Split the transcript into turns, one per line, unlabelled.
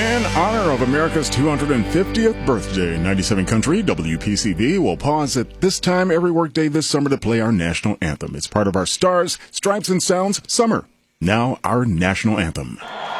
In honor of America's 250th birthday, 97 Country, WPCV will pause at this time every workday this summer to play our national anthem. It's part of our Stars, Stripes, and Sounds Summer. Now, our national anthem.